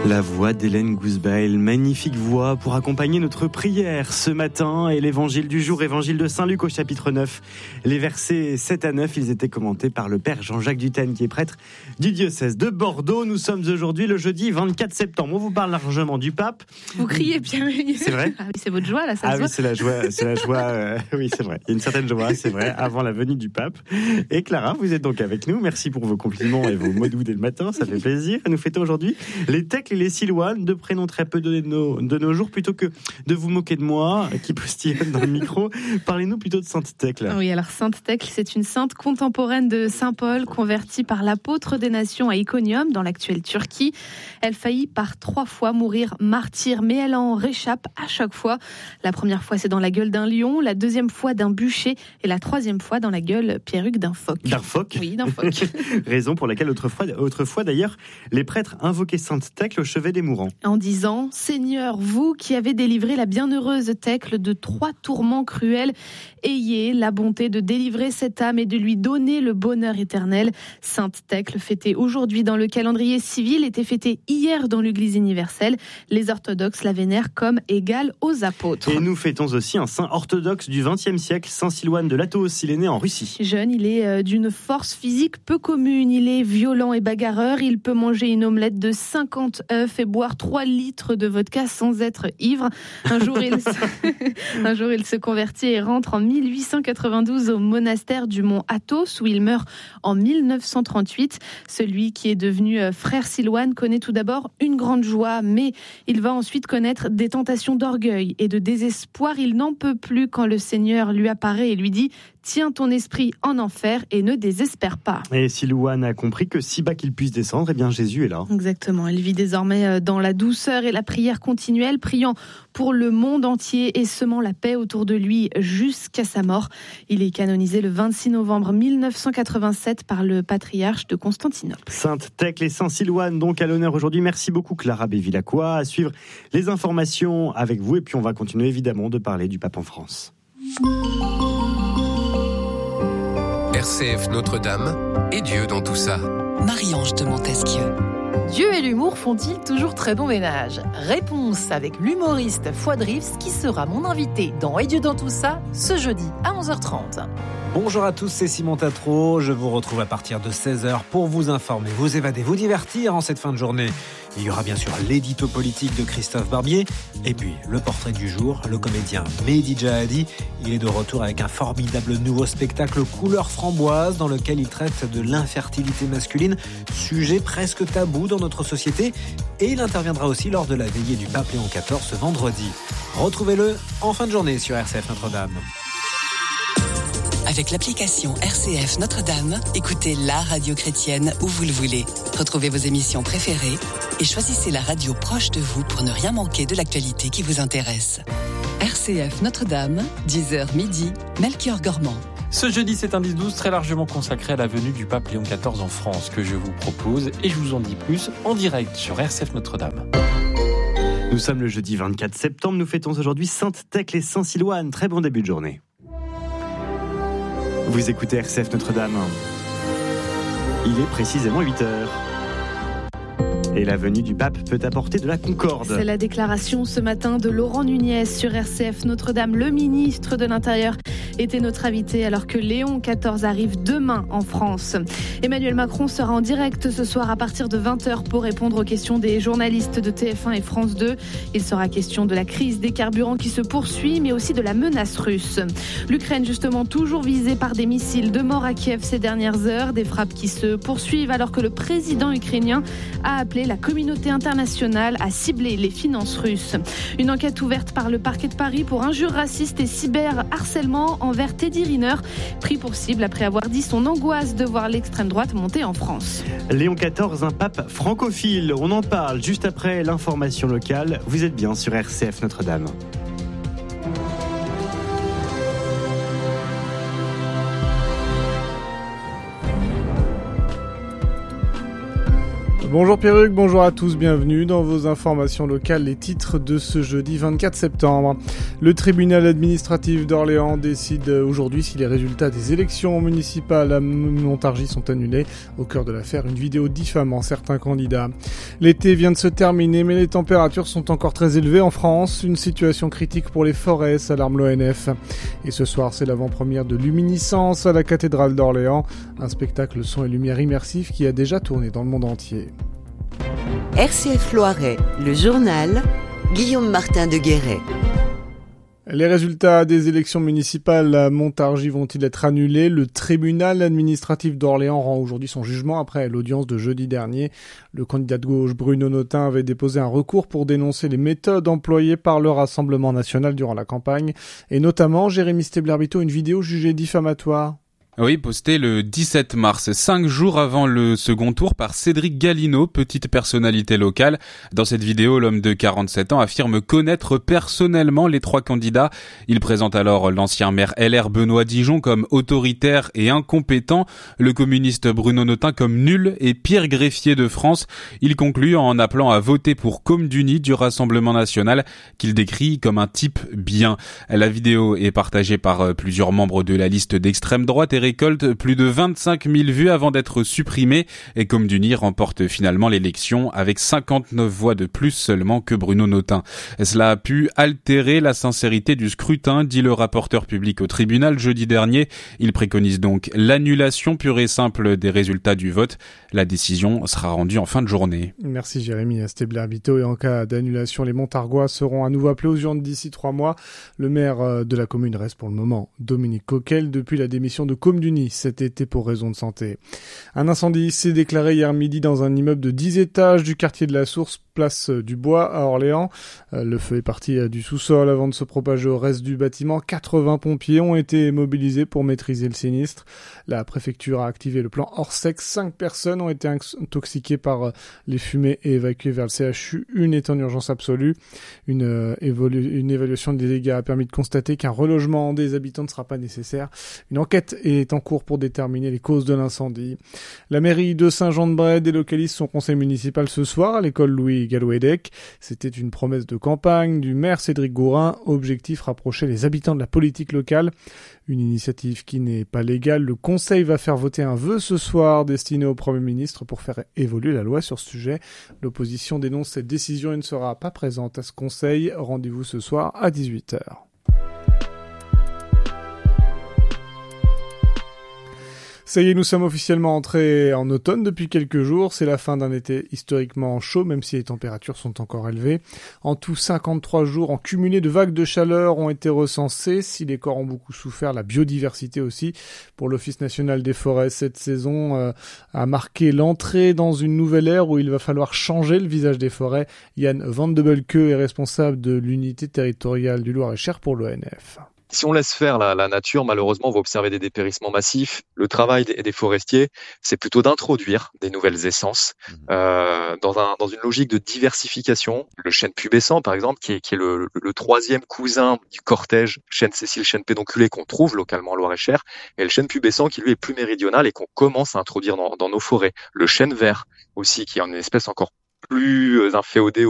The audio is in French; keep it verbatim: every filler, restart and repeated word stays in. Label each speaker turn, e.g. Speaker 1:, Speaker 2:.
Speaker 1: La voix d'Hélène Gousbail, magnifique voix pour accompagner notre prière ce matin. Et l'évangile du jour, évangile de Saint-Luc au chapitre neuf. Les versets sept à neuf, ils étaient commentés par le père Jean-Jacques Dutène, qui est prêtre du diocèse de Bordeaux. Nous sommes aujourd'hui le jeudi vingt-quatre septembre. On vous parle largement du pape.
Speaker 2: Vous criez bien.
Speaker 1: C'est vrai?
Speaker 2: Ah oui, c'est votre joie là, ça
Speaker 1: Ah
Speaker 2: se
Speaker 1: oui,
Speaker 2: voit.
Speaker 1: c'est la joie, c'est la joie, euh, oui, c'est vrai. Il y a une certaine joie, c'est vrai, avant la venue du pape. Et Clara, vous êtes donc avec nous. Merci pour vos compliments et vos mots doux dès le matin, ça fait plaisir. Nous fêtons aujourd'hui les Thècle et les Silouanes, deux prénoms très peu donnés de nos, de nos jours. Plutôt que de vous moquer de moi, qui postillonne dans le micro, parlez-nous plutôt de Sainte Thècle.
Speaker 2: Oui, alors Sainte Thècle, c'est une sainte contemporaine de Saint Paul, convertie par l'apôtre des nations à Iconium, dans l'actuelle Turquie. Elle faillit par trois fois mourir martyre, mais elle en réchappe à chaque fois. La première fois, c'est dans la gueule d'un lion, la deuxième fois d'un bûcher, et la troisième fois dans la gueule perruque d'un phoque.
Speaker 1: D'un phoque?
Speaker 2: Oui, d'un phoque.
Speaker 1: Raison pour laquelle autrefois, autrefois d'ailleurs, les prêtres invoquaient Sainte Thècle au chevet des mourants.
Speaker 2: En disant « Seigneur, vous qui avez délivré la bienheureuse Thècle de trois tourments cruels, ayez la bonté de délivrer cette âme et de lui donner le bonheur éternel. » Sainte Thècle, fêtée aujourd'hui dans le calendrier civil, était fêtée hier dans l'Église universelle. Les orthodoxes la vénèrent comme égale aux apôtres.
Speaker 1: Et nous fêtons aussi un saint orthodoxe du vingtième siècle, Saint Silouane de Lataos. Il est né en Russie.
Speaker 2: Jeune, il est d'une force physique peu commune. Il est violent et bagarreur. Il peut manger une omelette de cinquante œufs et boire trois litres de vodka sans être ivre. Un jour, il se... un jour, il se convertit et rentre en mille huit cent quatre-vingt-douze au monastère du mont Athos, où il meurt en mille neuf cent trente-huit. Celui qui est devenu frère Silouane connaît tout d'abord une grande joie, mais il va ensuite connaître des tentations d'orgueil et de désespoir. Il n'en peut plus quand le Seigneur lui apparaît et lui dit « Tiens ton esprit en enfer et ne désespère pas ».
Speaker 1: Et Silouane a compris que si bas qu'il puisse descendre, eh bien Jésus est là.
Speaker 2: Exactement, il vit désormais dans la douceur et la prière continuelle, priant pour le monde entier et semant la paix autour de lui jusqu'à sa mort. Il est canonisé le vingt-six novembre mille neuf cent quatre-vingt-sept par le patriarche de Constantinople.
Speaker 1: Sainte Thècle et Saint Silouane donc à l'honneur aujourd'hui. Merci beaucoup Clara Bévilacqua. À suivre les informations avec vous et puis on va continuer évidemment de parler du pape en France.
Speaker 3: R C F Notre-Dame et Dieu dans tout ça.
Speaker 4: Marie-Ange de Montesquieu.
Speaker 5: Dieu et l'humour font-ils toujours très bon ménage? Réponse avec l'humoriste Fouad Rivs qui sera mon invité dans Et Dieu dans tout ça ce jeudi à onze heures trente.
Speaker 6: Bonjour à tous, c'est Simon Tatro. Je vous retrouve à partir de seize heures pour vous informer, vous évader, vous divertir en cette fin de journée. Il y aura bien sûr l'édito politique de Christophe Barbier et puis le portrait du jour, le comédien Mehdi Jahadi. Il est de retour avec un formidable nouveau spectacle couleur framboise dans lequel il traite de l'infertilité masculine, sujet presque tabou dans notre société. Et il interviendra aussi lors de la veillée du pape Léon quatorze ce vendredi. Retrouvez-le en fin de journée sur R C F Notre-Dame.
Speaker 4: Avec l'application R C F Notre-Dame, écoutez la radio chrétienne où vous le voulez. Retrouvez vos émissions préférées et choisissez la radio proche de vous pour ne rien manquer de l'actualité qui vous intéresse. R C F Notre-Dame, dix heures midi, Melchior Gormand.
Speaker 7: Ce jeudi, c'est un dix douze très largement consacré à la venue du pape Léon quatorze en France que je vous propose et je vous en dis plus en direct sur R C F Notre-Dame.
Speaker 1: Nous sommes le jeudi vingt-quatre septembre, nous fêtons aujourd'hui Sainte Thècle et Saint Silouane. Très bon début de journée. Vous écoutez R C F Notre-Dame. Il est précisément huit heures. Et la venue du pape peut apporter de la concorde.
Speaker 2: C'est la déclaration ce matin de Laurent Nunez sur R C F Notre-Dame. Le ministre de l'Intérieur était notre invité alors que Léon quatorze arrive demain en France. Emmanuel Macron sera en direct ce soir à partir de vingt heures pour répondre aux questions des journalistes de T F un et France deux. Il sera question de la crise des carburants qui se poursuit, mais aussi de la menace russe. L'Ukraine justement toujours visée par des missiles, de morts à Kiev ces dernières heures, des frappes qui se poursuivent alors que le président ukrainien a appelé la communauté internationale à cibler les finances russes. Une enquête ouverte par le parquet de Paris pour injures racistes et cyberharcèlement envers Teddy Riner, pris pour cible après avoir dit son angoisse de voir l'extrême droite monter en France.
Speaker 1: Léon quatorze, un pape francophile. On en parle juste après l'information locale. Vous êtes bien sur R C F Notre-Dame.
Speaker 8: Bonjour Pierruc, bonjour à tous, bienvenue dans vos informations locales, les titres de ce jeudi vingt-quatre septembre. Le tribunal administratif d'Orléans décide aujourd'hui si les résultats des élections municipales à Montargis sont annulés. Au cœur de l'affaire, une vidéo diffamant certains candidats. L'été vient de se terminer, mais les températures sont encore très élevées en France. Une situation critique pour les forêts, s'alarme l'O N F. Et ce soir, c'est l'avant-première de Luminiscence à la cathédrale d'Orléans. Un spectacle son et lumière immersif qui a déjà tourné dans le monde entier.
Speaker 9: R C F Loiret, le journal, Guillaume Martin de Guéret.
Speaker 8: Les résultats des élections municipales à Montargis vont-ils être annulés ? Le tribunal administratif d'Orléans rend aujourd'hui son jugement après l'audience de jeudi dernier. Le candidat de gauche Bruno Notin avait déposé un recours pour dénoncer les méthodes employées par le Rassemblement national durant la campagne et notamment Jérémy Stebler-Bito, une vidéo jugée diffamatoire.
Speaker 10: Oui, posté le dix-sept mars, cinq jours avant le second tour par Cédric Galineau, petite personnalité locale. Dans cette vidéo, l'homme de quarante-sept ans affirme connaître personnellement les trois candidats. Il présente alors l'ancien maire L R Benoît Dijon comme autoritaire et incompétent, le communiste Bruno Notin comme nul et pire greffier de France. Il conclut en appelant à voter pour Comduni du Rassemblement national, qu'il décrit comme un type bien. La vidéo est partagée par plusieurs membres de la liste d'extrême droite et récolte plus de vingt-cinq mille vues avant d'être supprimée et Comduni remporte finalement l'élection avec cinquante-neuf voix de plus seulement que Bruno Notin. Cela a pu altérer la sincérité du scrutin, dit le rapporteur public au tribunal jeudi dernier. Il préconise donc l'annulation pure et simple des résultats du vote. La décision sera rendue en fin de journée.
Speaker 8: Merci Jérémy Stebler-Bito. Et en cas d'annulation, les Montargois seront à nouveau appelés aux urnes d'ici trois mois. Le maire de la commune reste pour le moment Dominique Coquel depuis la démission de Comduni cet été pour raison de santé. Un incendie s'est déclaré hier midi dans un immeuble de dix étages du quartier de la Source, place du Bois à Orléans. Le feu est parti du sous-sol avant de se propager au reste du bâtiment. quatre-vingts pompiers ont été mobilisés pour maîtriser le sinistre. La préfecture a activé le plan Orsec. Cinq personnes ont été intoxiquées par les fumées et évacuées vers le C H U. Une est en urgence absolue. Une, euh, évolu- une évaluation des dégâts a permis de constater qu'un relogement des habitants ne sera pas nécessaire. Une enquête est en cours pour déterminer les causes de l'incendie. La mairie de Saint-Jean-de-Bray délocalise son conseil municipal ce soir à l'école Louis Gallouédec. C'était une promesse de campagne du maire Cédric Gourin. Objectif, rapprocher les habitants de la politique locale. Une initiative qui n'est pas légale. Le conseil va faire voter un vœu ce soir destiné au Premier ministre pour faire évoluer la loi sur ce sujet. L'opposition dénonce cette décision et ne sera pas présente à ce conseil. Rendez-vous ce soir à dix-huit heures. Ça y est, nous sommes officiellement entrés en automne depuis quelques jours. C'est la fin d'un été historiquement chaud, même si les températures sont encore élevées. En tout, cinquante-trois jours en cumulé de vagues de chaleur ont été recensés. Si les corps ont beaucoup souffert, la biodiversité aussi. Pour l'Office national des forêts, cette saison euh, a marqué l'entrée dans une nouvelle ère où il va falloir changer le visage des forêts. Yann Van de Belke est responsable de l'unité territoriale du Loir-et-Cher pour l'O N F.
Speaker 11: Si on laisse faire la, la nature, malheureusement, on va observer des dépérissements massifs. Le travail des, des forestiers, c'est plutôt d'introduire des nouvelles essences euh, dans, un, dans une logique de diversification. Le chêne pubescent, par exemple, qui est, qui est le, le, le troisième cousin du cortège chêne Cécile, chêne pédonculé qu'on trouve localement en Loir-et-Cher, et le chêne pubescent qui, lui, est plus méridional et qu'on commence à introduire dans, dans nos forêts. Le chêne vert aussi, qui est une espèce encore plus inféodée